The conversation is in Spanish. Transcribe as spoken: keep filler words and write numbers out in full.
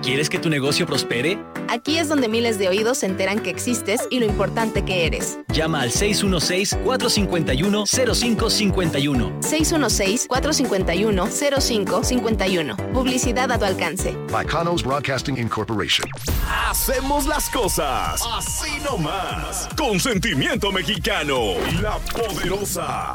¿Quieres que tu negocio prospere? Aquí es donde miles de oídos se enteran que existes y lo importante que eres. Llama al seis uno seis, cuatro cinco uno, cero cinco cinco uno. seis uno seis, cuatro cinco uno, cero cinco cinco uno. Publicidad a tu alcance. Bacanos Broadcasting Incorporation. Hacemos las cosas así nomás. Con sentimiento mexicano. La Poderosa.